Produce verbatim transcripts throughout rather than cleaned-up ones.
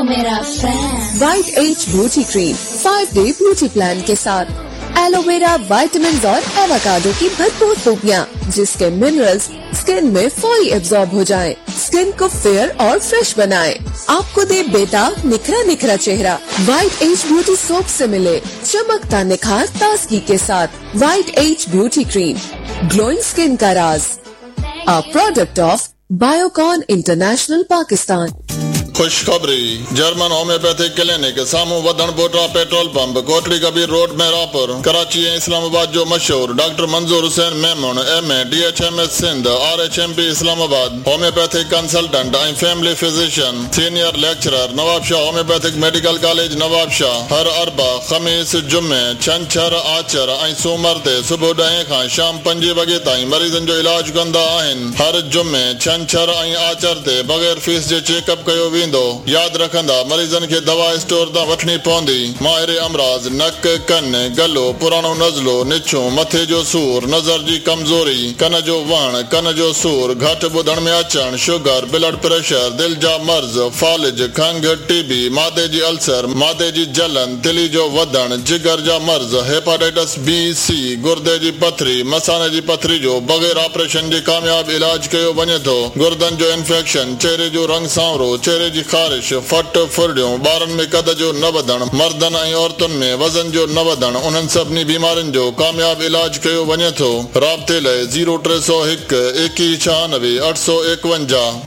मेरा fan. White age beauty cream five day beauty plan के साथ एलोवेरा, विटामिन और एवोकाडो की भरपूर खूबियाँ, जिसके मिनरल्स स्किन में फौरी एब्जॉर्ब हो जाएं, स्किन को फेयर और फ्रेश बनाएं, आपको दे बेटा निखरा निखरा चेहरा। वाइट एज ब्यूटी सोप से मिले चमकता निखार ताजगी के साथ। White age beauty cream, glowing skin का राज, a product of Biocon international Pakistan. खुशखबरी, जर्मन होम्योपैथिक क्लिनिक सामू वधन बोटरा petrol pump Kotli Kabir road Mehrabpur Karachi ऐं इस्लामाबाद जो मशहूर डॉक्टर मंजूर Hussain Memon M A D H M S Sindh R H M P Islamabad homeopathic consultant ऐं family physician senior lecturer Nawab Shah homeopathic medical college Nawab Shah हर अरबा खमीस जुम्मे छंछर आचर ऐं सूमर ते सुबुह ॾहें खां शाम पंजे वॻे ताईं मरीज़नि जो इलाज कंदा आहिनि। हर जुम्मे छंछर ऐं आचर ते बग़ैर फीस जे चेकअप कयो वेंदो। याद रखंदा मरीजन के दवा स्टोर तां वठणी पवंदी। माहिर अमराज नक कन गलो पुराणो नज़लो निछो मथे जो सूर नज़र जी कमजोरी कन जो वण कन जो सूर घट ॿुधण में अचण शुगर ब्लड प्रेशर दिल जा मर्ज फालिज खंघ टीबी मादे जी अल्सर मादे जी जलन दिली जो वधण जिगर जा मर्ज हेपाटाइटिस बी सी गुर्दे जी पथरी मसाने जी पथरी जो बगैर ऑपरेशन जे कामयाब इलाज कयो वञे थो। गुर्दन जो इन्फेक्शन चेहरे जो रंग सांवरो चेहरे जी ख़ारिश फट फुरडियूं ॿारनि में कद जो न वधण मर्दनि ऐं औरतुनि में वज़न जो न वधण उन्हनि सभिनी बीमारियुनि जो कामयाब इलाज कयो वञे थो। राब्ते लाइ ज़ीरो टे सौ हिकु एकवीह छहानवे अठ सौ एकवंजाह।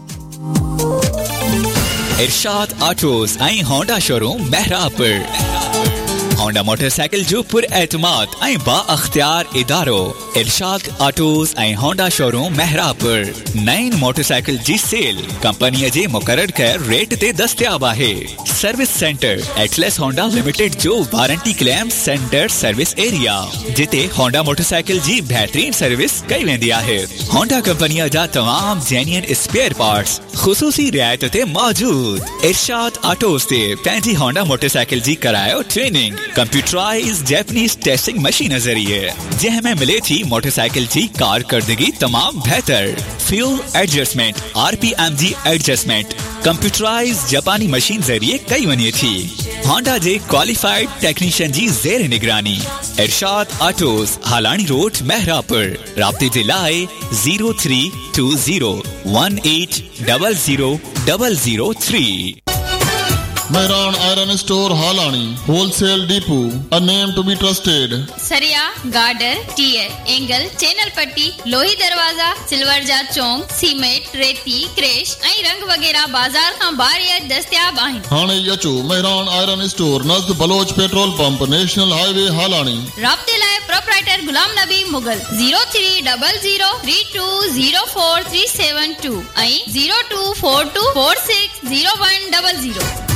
इरशाद ऑटोज़ ऐं Honda showroom Mehrabpur. Honda motorcycle जो पुर एतमाद ऐं बाअख्तियार इदारो इरशाद ऑटोज़ ऐं होंडा शोरूम मेहरापुर। नईं मोटरसाइकिल जी सेल कंपनीअ जे मुक़रर कयल रेट ते दस्तयाब आहे। Service centre Atlas Honda limited जो warranty claim centre service area जिते होंडा मोटरसाइकिल जी बेहतरीन सर्विस कई वेंदी आहे। होंडा कंपनीअ जा तमाम जेन्युइन स्पेयर पार्ट्स ख़ुसूसी रियायत ते मौजूद। इरशाद ऑटोज़ ते पंहिंजी होंडा मोटरसाइकिल जी करायो training computerise Japanese testing machine ज़रिए जंहिंमें मिले थी मोटरसाइकिल जी कारकर्दगी तमाम बेहतर। Fuel adjustment R P M G adjustment computerise जापानी मशीन ज़रिए कई वञे थी। होंडा जे क्वालिफाइड टेक्नीशियन जी ज़ेर निगरानी। इरशाद ऑटोज़ हालानी रोड मेहरापुर। राब्ते जे लाइ zero three two zero one eight double zero double zero three. Mehran Iron Store Halani Wholesale Depot, a name to be trusted. सरिया गार्डर टीयर एंगल चैनल पट्टी लोही दरवाजा silver जा चौंक cement रेती क्रेश ऐं रंग वगैरह बाजार खां बाहर दस्तयाब आहिनि। हाणे अचो Mehran iron store नज़द Baloch petrol pump national highway हालानी। राब्ते लाइ proprietor Ghulam Nabi Mughal zero three double zero three two zero four three seven two ऐं zero two four two four six zero one double zero.